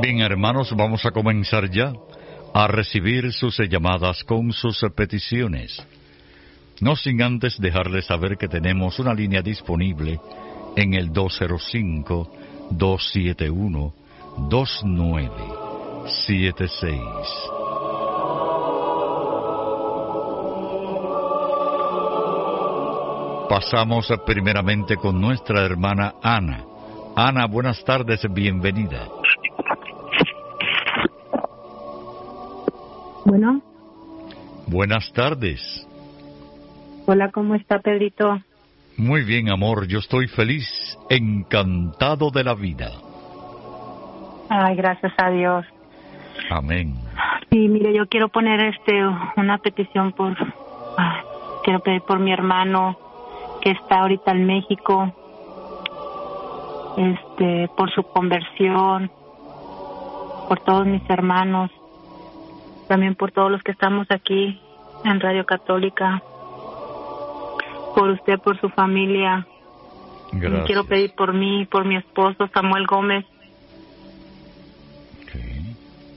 Bien, hermanos, vamos a comenzar ya a recibir sus llamadas con sus peticiones. No sin antes dejarles saber que tenemos una línea disponible en el 205-271-2976. Pasamos primeramente con nuestra hermana Ana. Ana, buenas tardes, bienvenida. Bueno. Buenas tardes. Hola, ¿cómo está, Pedrito? Muy bien, amor, yo estoy feliz, encantado de la vida. Ay, gracias a Dios. Amén. Sí, mire, yo quiero poner una petición quiero pedir por mi hermano que está ahorita en México, por su conversión, por todos mis hermanos, también por todos los que estamos aquí en Radio Católica, por usted, por su familia. Gracias. Quiero pedir por mí, por mi esposo Samuel Gómez. Okay.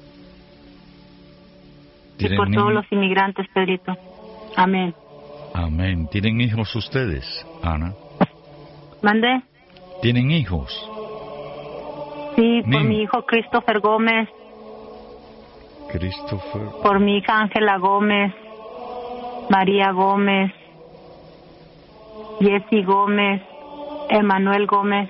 Y por todos los inmigrantes, Pedrito. Amén. Amén. ¿Tienen hijos ustedes, Ana? ¿Mande? ¿Tienen hijos? Sí, por mi hijo Christopher Gómez. Christopher. Por mi hija Ángela Gómez, María Gómez, Jessy Gómez, Emanuel Gómez.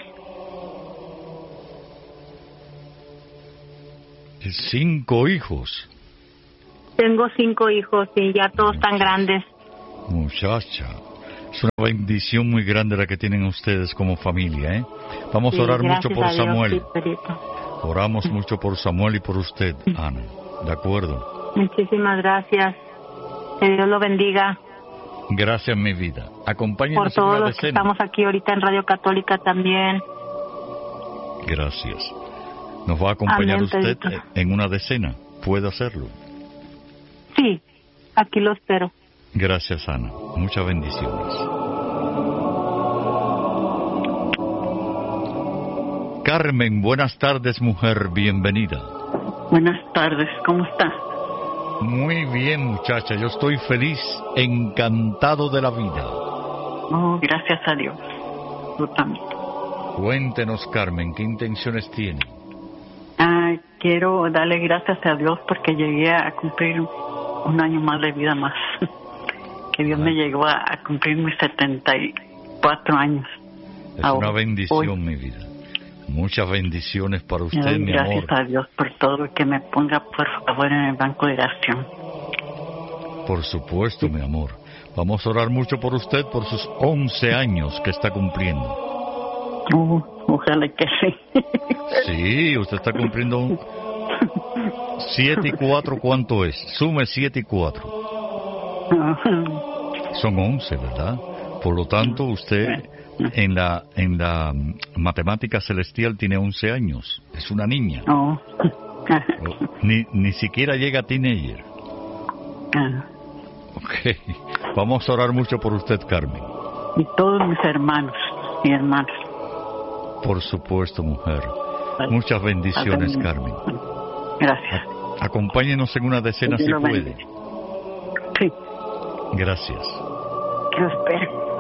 5 hijos. Tengo 5 hijos y ya todos están grandes. Muchacha, es una bendición muy grande la que tienen ustedes como familia, ¿eh? Vamos a orar mucho por Samuel. Sí, oramos mucho por Samuel y por usted, Ana. ¿De acuerdo? Muchísimas gracias. Que Dios lo bendiga. Gracias, mi vida. Acompáñenos por todos en una los decena. Que estamos aquí ahorita en Radio Católica también. Gracias. ¿Nos va a acompañar Amén, usted Pedrito. en una decena? ¿Puede hacerlo? Sí, aquí lo espero. Gracias, Ana. Muchas bendiciones. Carmen, buenas tardes, mujer. Bienvenida. Buenas tardes, ¿cómo está? Muy bien, muchacha. Yo estoy feliz, encantado de la vida. Oh, gracias a Dios. Yo también. Cuéntenos, Carmen, ¿qué intenciones tiene? Quiero darle gracias a Dios porque llegué a cumplir un año más de vida más. Que Dios me llegó a cumplir mis 74 años. Es una bendición, mi vida. Muchas bendiciones para usted, mi amor. Gracias a Dios por todo lo que me ponga, por favor, en el banco de oración. Por supuesto, mi amor. Vamos a orar mucho por usted, por sus 11 años que está cumpliendo. Ojalá que sí. Sí, usted está cumpliendo 7 y 4, ¿cuánto es? Sume 7 y 4. Son 11, ¿verdad? Por lo tanto, usted en la matemática celestial tiene 11 años. Es una niña. Ni siquiera llega a teenager. Ok. Vamos a orar mucho por usted, Carmen. Y todos mis hermanos y hermanas. Por supuesto, mujer. Muchas bendiciones, Carmen. Gracias. Acompáñenos en una decena si puede. Sí. Gracias. Lo espero.